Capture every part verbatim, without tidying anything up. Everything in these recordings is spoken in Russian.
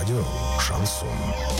Радио «Шансон».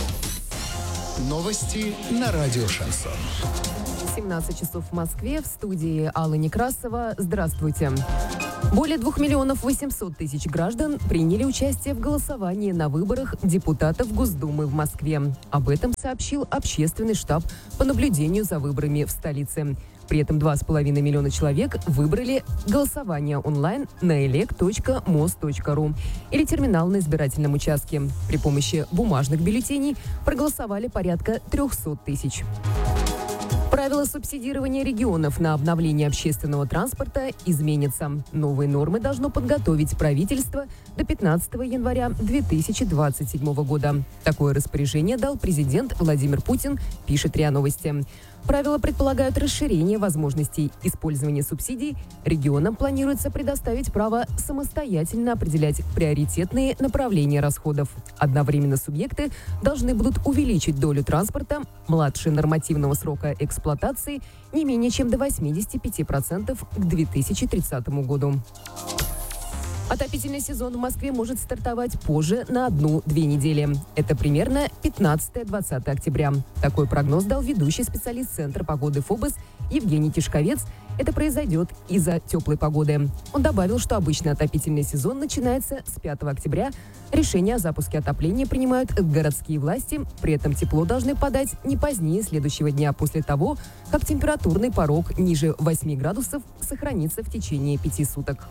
Новости на радио «Шансон». семнадцать часов в Москве. В студии Алла Некрасова. Здравствуйте. Более двух миллионов восемьсот тысяч граждан приняли участие в голосовании на выборах депутатов Госдумы в Москве. Об этом сообщил общественный штаб по наблюдению за выборами в столице. При этом два с половиной миллиона человек выбрали голосование онлайн на элек точка мос точка ру или терминал на избирательном участке. При помощи бумажных бюллетеней проголосовали порядка трехсот тысяч. Правила субсидирования регионов на обновление общественного транспорта изменятся. Новые нормы должно подготовить правительство до пятнадцатого января две тысячи двадцать седьмого года. Такое распоряжение дал президент Владимир Путин, пишет РИА Новости. Правила предполагают расширение возможностей использования субсидий. Регионам планируется предоставить право самостоятельно определять приоритетные направления расходов. Одновременно субъекты должны будут увеличить долю транспорта младше нормативного срока эксплуатации не менее чем до восьмидесяти пяти процентов к две тысячи тридцатому году. Отопительный сезон в Москве может стартовать позже на одну-две недели. Это примерно пятнадцатое-двадцатое октября. Такой прогноз дал ведущий специалист Центра погоды ФОБОС Евгений Тишковец. Это произойдет из-за теплой погоды. Он добавил, что обычный отопительный сезон начинается с пятого октября. Решение о запуске отопления принимают городские власти. При этом тепло должны подать не позднее следующего дня после того, как температурный порог ниже восьми градусов сохранится в течение пяти суток.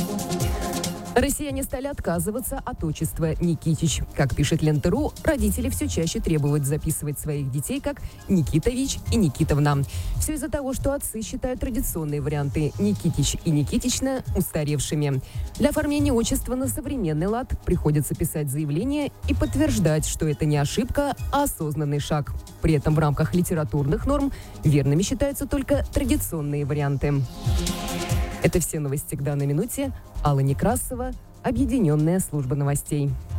Россияне стали отказываться от отчества Никитич. Как пишет Лента.ру, родители все чаще требуют записывать своих детей как Никитович и Никитовна. Все из-за того, что отцы считают традиционные варианты Никитич и Никитична устаревшими. Для оформления отчества на современный лад приходится писать заявление и подтверждать, что это не ошибка, а осознанный шаг. При этом в рамках литературных норм верными считаются только традиционные варианты. Это все новости к данной минуте. Алла Некрасова, Объединенная служба новостей.